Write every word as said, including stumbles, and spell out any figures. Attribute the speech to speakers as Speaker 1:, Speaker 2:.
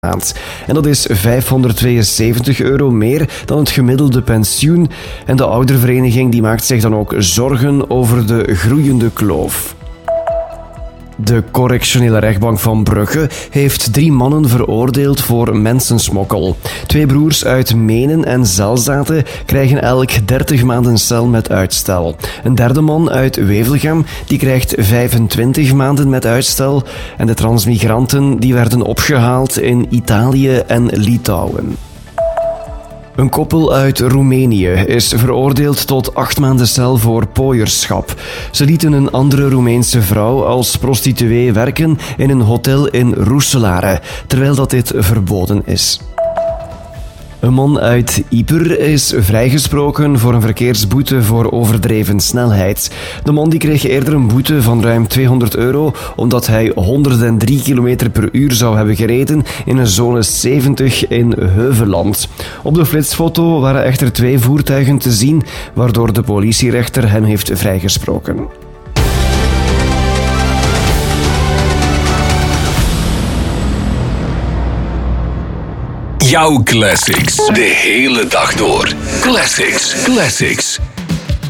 Speaker 1: maand. En dat is vijfhonderdtweeënzeventig euro meer dan het gemiddelde pensioen. En de oudervereniging die maakt zich dan ook zorgen over de groeiende kloof. De correctionele rechtbank van Brugge heeft drie mannen veroordeeld voor mensensmokkel. Twee broers uit Menen en Zelzaten krijgen elk dertig maanden cel met uitstel. Een derde man uit Wevelgem die krijgt vijfentwintig maanden met uitstel. En de transmigranten die werden opgehaald in Italië en Litouwen. Een koppel uit Roemenië is veroordeeld tot acht maanden cel voor pooierschap. Ze lieten een andere Roemeense vrouw als prostituee werken in een hotel in Roeselare, terwijl dat dit verboden is. Een man uit Ieper is vrijgesproken voor een verkeersboete voor overdreven snelheid. De man die kreeg eerder een boete van ruim tweehonderd euro omdat hij honderddrie kilometer per uur zou hebben gereden in een zone zeventig in Heuveland. Op de flitsfoto waren echter twee voertuigen te zien, waardoor de politierechter hem heeft vrijgesproken.
Speaker 2: Jouw classics. De hele dag door. Classics, classics.